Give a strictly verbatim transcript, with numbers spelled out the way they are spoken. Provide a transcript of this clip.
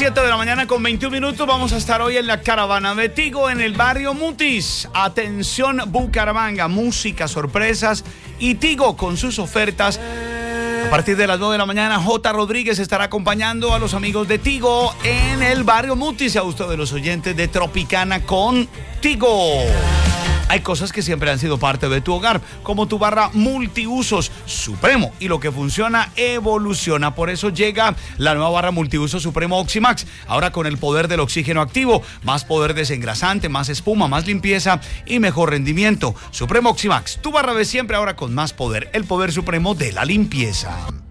siete de la mañana con veintiún minutos. Vamos a estar hoy en la caravana de Tigo en el barrio Mutis. Atención Bucaramanga, música, sorpresas y Tigo con sus ofertas. A partir de las nueve de la mañana, J. Rodríguez estará acompañando a los amigos de Tigo en el barrio Mutis. A gusto de los oyentes de Tropicana con Tigo. Hay cosas que siempre han sido parte de tu hogar, como tu barra multiusos Supremo, y lo que funciona evoluciona. Por eso llega la nueva barra multiuso Supremo Oximax, ahora con el poder del oxígeno activo, más poder desengrasante, más espuma, más limpieza y mejor rendimiento. Supremo Oximax, tu barra de siempre ahora con más poder, el poder supremo de la limpieza.